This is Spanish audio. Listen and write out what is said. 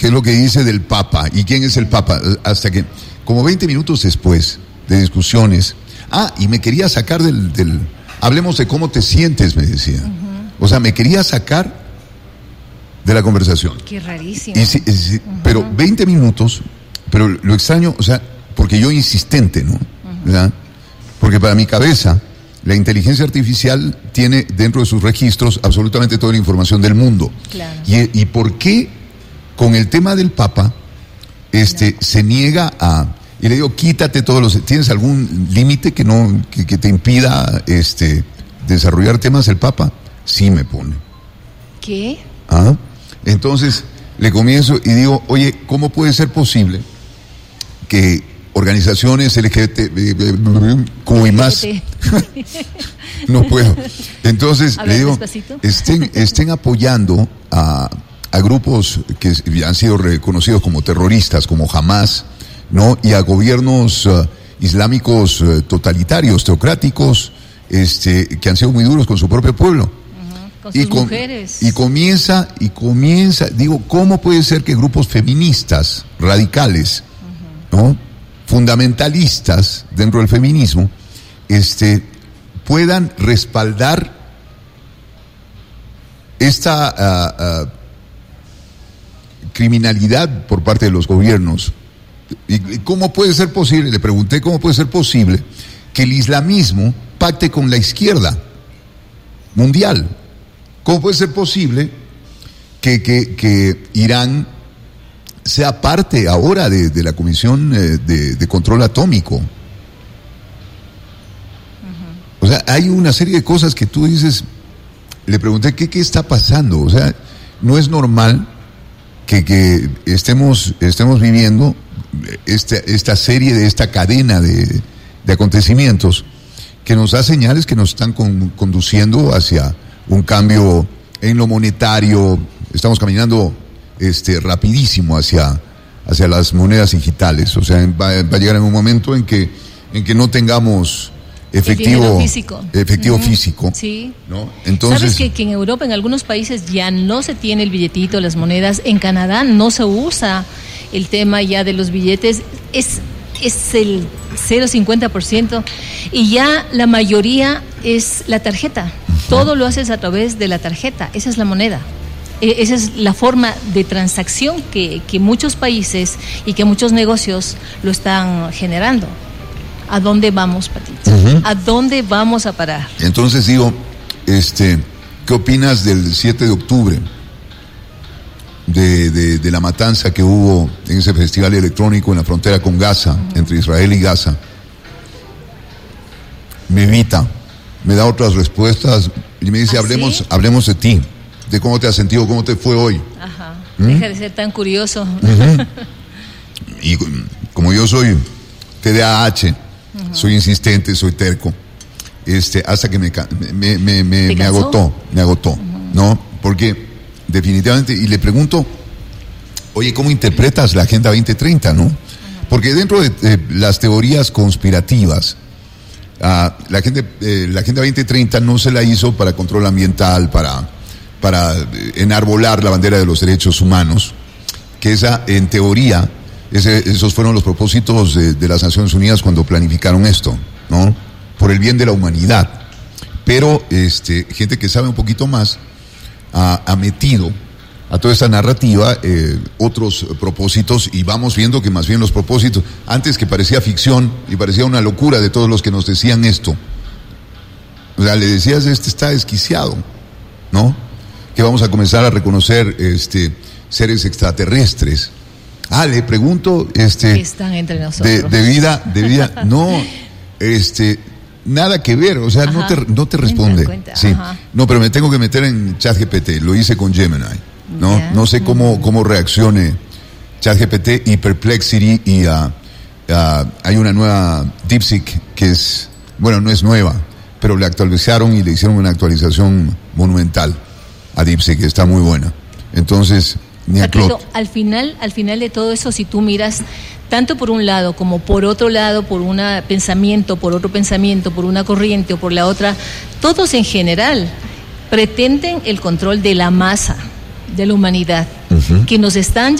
qué es lo que dice del Papa y quién es el Papa, hasta que, como 20 minutos después de discusiones, y me quería sacar hablemos de cómo te sientes, me decía. O sea, me quería sacar de la conversación. Qué rarísimo. Pero 20 minutos, pero lo extraño, o sea, porque yo insistente, ¿no? ¿Verdad? Porque para mi cabeza, la inteligencia artificial tiene dentro de sus registros absolutamente toda la información del mundo. Claro. ¿Y por qué con el tema del Papa se niega a... Y le digo, quítate todos los... ¿Tienes algún límite que te impida desarrollar temas del Papa? Sí, me pone. ¿Qué? Entonces le comienzo y digo, oye, ¿cómo puede ser posible que organizaciones LGBTQ y más no puedo? Entonces le digo, estén apoyando a grupos que han sido reconocidos como terroristas, como Hamas, ¿no? Y a gobiernos islámicos totalitarios, teocráticos, que han sido muy duros con su propio pueblo. Con sus mujeres. Y comienza, digo, ¿cómo puede ser que grupos feministas radicales, ¿no? Fundamentalistas dentro del feminismo, puedan respaldar esta criminalidad por parte de los gobiernos? ¿Y cómo puede ser posible? Le pregunté cómo puede ser posible que el islamismo pacte con la izquierda mundial. ¿Cómo puede ser posible que Irán sea parte ahora de la Comisión de Control Atómico? O sea, hay una serie de cosas que tú dices. Le pregunté qué está pasando. O sea, no es normal que estemos viviendo esta serie de esta cadena de acontecimientos que nos da señales que nos están conduciendo hacia un cambio en lo monetario. Estamos caminando rapidísimo hacia las monedas digitales. O sea, va a llegar en un momento en que no tengamos efectivo físico. Sí. ¿No? Entonces, ¿sabes que en Europa, en algunos países, ya no se tiene el billetito, las monedas? En Canadá no se usa el tema ya de los billetes, es el 0,50%, y ya la mayoría es la tarjeta. Todo lo haces a través de la tarjeta, esa es la moneda. Esa es la forma de transacción que muchos países y que muchos negocios lo están generando. ¿A dónde vamos, Patito? ¿A dónde vamos a parar? Entonces digo, ¿qué opinas del 7 de octubre? De la matanza que hubo en ese festival electrónico en la frontera con Gaza, entre Israel y Gaza. Me evita, me da otras respuestas y me dice, hablemos de ti, de cómo te has sentido, cómo te fue hoy. Ajá. Deja de ser tan curioso. Y como yo soy TDAH, soy insistente, soy terco, hasta que me agotó, ¿no? Porque definitivamente, y le pregunto, oye, ¿cómo interpretas la Agenda 2030, no? Porque dentro de las teorías conspirativas, la Agenda 2030 no se la hizo para control ambiental, para enarbolar la bandera de los derechos humanos, que esa, en teoría, esos fueron los propósitos de las Naciones Unidas cuando planificaron esto, ¿no? Por el bien de la humanidad. Pero gente que sabe un poquito más ha metido a toda esta narrativa otros propósitos, y vamos viendo que más bien los propósitos, antes que parecía ficción y parecía una locura de todos los que nos decían esto, o sea, le decías, está desquiciado, ¿no? Que vamos a comenzar a reconocer seres extraterrestres. Le pregunto, que están entre nosotros. de vida, no, nada que ver, o sea, no te responde. Sí. No, pero me tengo que meter en ChatGPT, lo hice con Gemini, ¿no? Yeah. No sé cómo reaccione ChatGPT y Perplexity, y hay una nueva DeepSeek que no es nueva, pero le actualizaron y le hicieron una actualización monumental a DeepSeek, que está muy buena. Entonces, al final de todo eso, si tú miras tanto por un lado como por otro lado, por un pensamiento, por otro pensamiento, por una corriente o por la otra, todos en general pretenden el control de la masa de la humanidad, que nos están